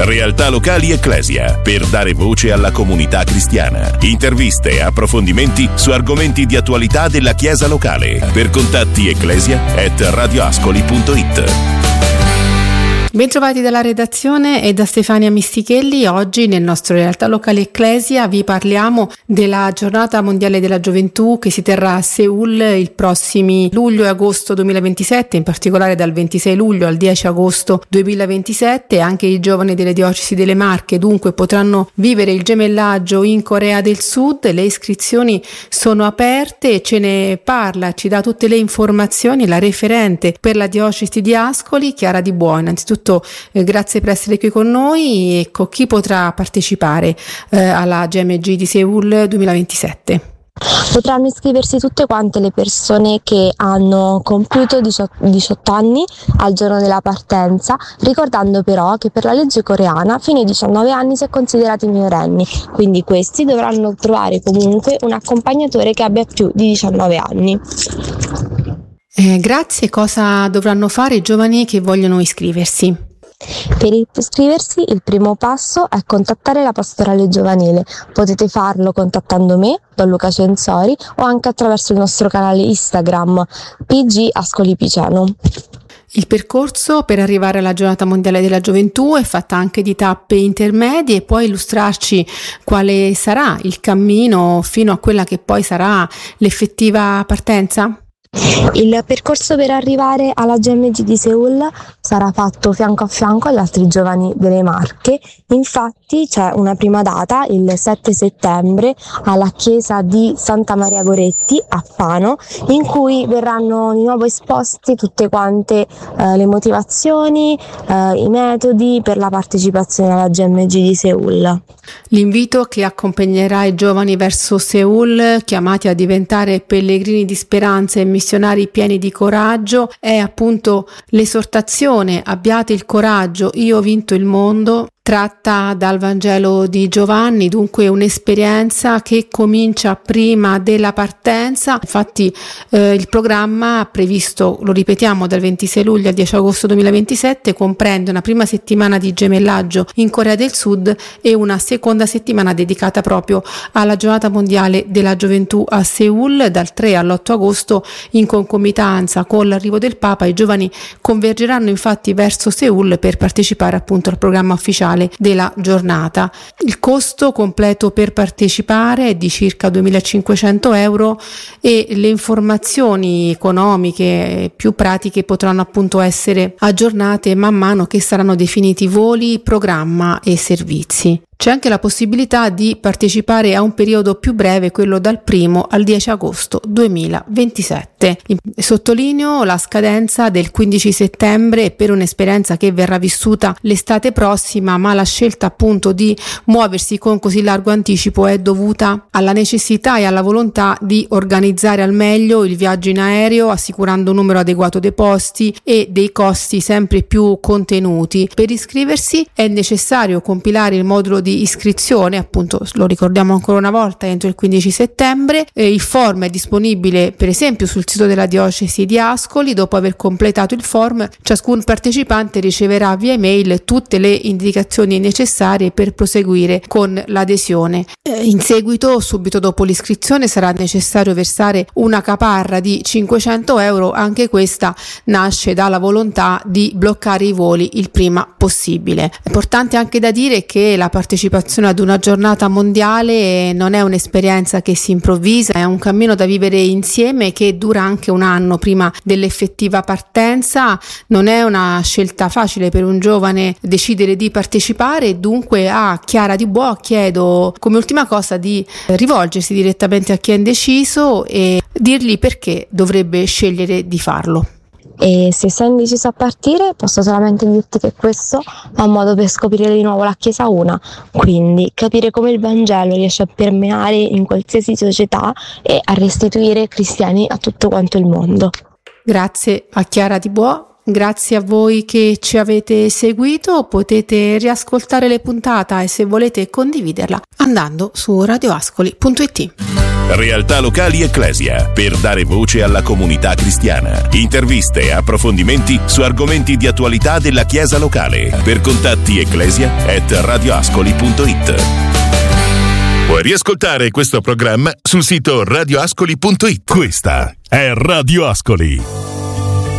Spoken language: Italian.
Realtà locali Ecclesia, per dare voce alla comunità cristiana. Interviste e approfondimenti su argomenti di attualità della Chiesa locale. Per contatti ecclesia@radioascoli.it. Bentrovati dalla redazione e da Stefania Mistichelli. Oggi nel nostro Realtà Locale Ecclesia vi parliamo della Giornata Mondiale della Gioventù che si terrà a Seul il prossimi luglio e agosto 2027, in particolare dal 26 luglio al 10 agosto 2027. Anche i giovani delle diocesi delle Marche dunque potranno vivere il gemellaggio in Corea del Sud. Le iscrizioni sono aperte, ce ne parla, ci dà tutte le informazioni la referente per la diocesi di Ascoli, Chiara Di Buo. Innanzitutto grazie per essere qui con noi. Ecco, chi potrà partecipare alla GMG di Seul 2027? Potranno iscriversi tutte quante le persone che hanno compiuto 18 anni al giorno della partenza, ricordando però che per la legge coreana fino ai 19 anni si è considerati minorenni, quindi questi dovranno trovare comunque un accompagnatore che abbia più di 19 anni. Grazie. Cosa dovranno fare i giovani che vogliono iscriversi? Per iscriversi il primo passo è contattare la pastorale giovanile. Potete farlo contattando me, Don Luca Censori, o anche attraverso il nostro canale Instagram PG Ascoli Piceno. Il percorso per arrivare alla Giornata Mondiale della Gioventù è fatta anche di tappe intermedie. Puoi illustrarci quale sarà il cammino fino a quella che poi sarà l'effettiva partenza? Il percorso per arrivare alla GMG di Seul sarà fatto fianco a fianco agli altri giovani delle Marche. Infatti c'è una prima data, il 7 settembre, alla chiesa di Santa Maria Goretti a Fano, in cui verranno di nuovo esposti tutte quante le motivazioni, i metodi per la partecipazione alla GMG di Seul. L'invito che accompagnerà i giovani verso Seul, chiamati a diventare pellegrini di speranza e missionari pieni di coraggio, è appunto l'esortazione: abbiate il coraggio, io ho vinto il mondo, tratta dal Vangelo di Giovanni, dunque un'esperienza che comincia prima della partenza. Infatti il programma previsto, lo ripetiamo, dal 26 luglio al 10 agosto 2027 comprende una prima settimana di gemellaggio in Corea del Sud e una seconda settimana dedicata proprio alla Giornata Mondiale della Gioventù a Seul. Dal 3 all'8 agosto, in concomitanza con l'arrivo del Papa, i giovani convergeranno infatti verso Seul per partecipare appunto al programma ufficiale della giornata. Il costo completo per partecipare è di circa 2.500 euro e le informazioni economiche più pratiche potranno appunto essere aggiornate man mano che saranno definiti voli, programma e servizi. C'è anche la possibilità di partecipare a un periodo più breve, quello dal 1 al 10 agosto 2027. Sottolineo la scadenza del 15 settembre per un'esperienza che verrà vissuta l'estate prossima, ma la scelta appunto di muoversi con così largo anticipo è dovuta alla necessità e alla volontà di organizzare al meglio il viaggio in aereo, assicurando un numero adeguato dei posti e dei costi sempre più contenuti. Per iscriversi è necessario compilare il modulo di iscrizione, appunto lo ricordiamo ancora una volta, entro il 15 settembre. Il form è disponibile per esempio sul sito della diocesi di Ascoli. Dopo aver completato il form, ciascun partecipante riceverà via email tutte le indicazioni necessarie per proseguire con l'adesione. In seguito, subito dopo l'iscrizione, sarà necessario versare una caparra di 500 euro. Anche questa nasce dalla volontà di bloccare i voli il prima possibile. È importante anche da dire che la partecipazione ad una giornata mondiale non è un'esperienza che si improvvisa, è un cammino da vivere insieme che dura anche un anno prima dell'effettiva partenza. Non è una scelta facile per un giovane decidere di partecipare, dunque a Chiara Di Buo chiedo come ultima cosa di rivolgersi direttamente a chi è indeciso e dirgli perché dovrebbe scegliere di farlo. E se sei indeciso a partire, posso solamente dirti che questo è un modo per scoprire di nuovo la Chiesa una, quindi capire come il Vangelo riesce a permeare in qualsiasi società e a restituire cristiani a tutto quanto il mondo. Grazie a Chiara Di Buo Grazie a voi che ci avete seguito, potete riascoltare le puntate e se volete condividerla andando su radioascoli.it. Realtà locali Ecclesia, per dare voce alla comunità cristiana. Interviste e approfondimenti su argomenti di attualità della Chiesa locale. Per contatti ecclesia@radioascoli.it. Puoi riascoltare questo programma sul sito radioascoli.it. Questa è Radio Ascoli.